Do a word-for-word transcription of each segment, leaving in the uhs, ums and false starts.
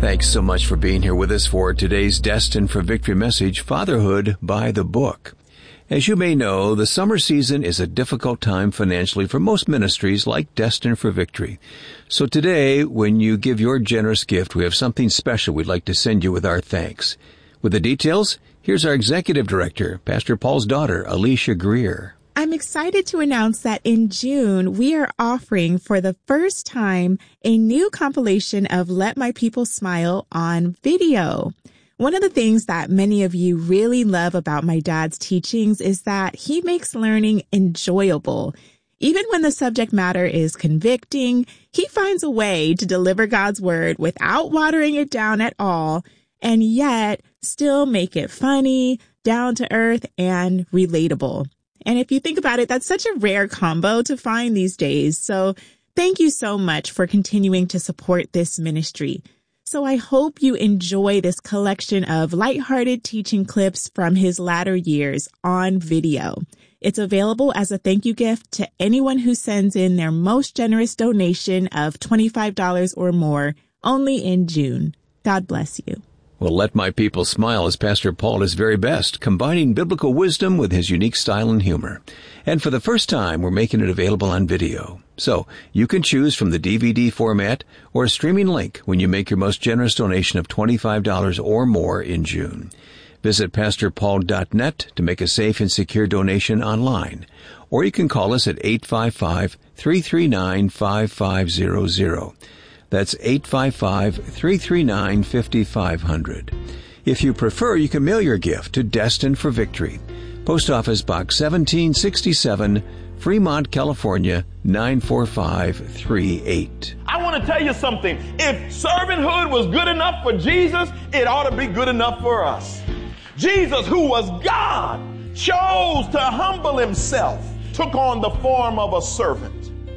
Thanks so much for being here with us for today's Destined for Victory message, Fatherhood by the Book. As you may know, the summer season is a difficult time financially for most ministries like Destined for Victory. So today, when you give your generous gift, we have something special we'd like to send you with our thanks. With the details, here's our Executive Director, Pastor Paul's daughter, Alicia Greer. I'm excited to announce that in June, we are offering for the first time a new compilation of Let My People Smile on video. One of the things that many of you really love about my dad's teachings is that he makes learning enjoyable. Even when the subject matter is convicting, he finds a way to deliver God's word without watering it down at all, and yet still make it funny, down to earth, and relatable. And if you think about it, that's such a rare combo to find these days. So thank you so much for continuing to support this ministry. So I hope you enjoy this collection of lighthearted teaching clips from his latter years on video. It's available as a thank you gift to anyone who sends in their most generous donation of twenty-five dollars or more, only in June. God bless you. Well, Let My People Smile is Pastor Paul at his very best, combining biblical wisdom with his unique style and humor. And for the first time, we're making it available on video. So you can choose from the D V D format or a streaming link when you make your most generous donation of twenty-five dollars or more in June. Visit pastor paul dot net to make a safe and secure donation online. Or you can call us at eight five five, three three nine, five five zero zero. That's eight five five, three three nine, five five zero zero. If you prefer, you can mail your gift to Destined for Victory, Post Office Box seventeen sixty-seven, Fremont, California, nine four five three eight. I want to tell you something. If servanthood was good enough for Jesus, it ought to be good enough for us. Jesus, who was God, chose to humble himself, took on the form of a servant.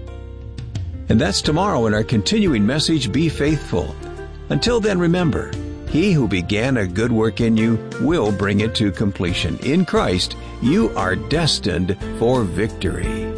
And that's tomorrow in our continuing message, Be Faithful. Until then, remember, he who began a good work in you will bring it to completion. In Christ, you are destined for victory.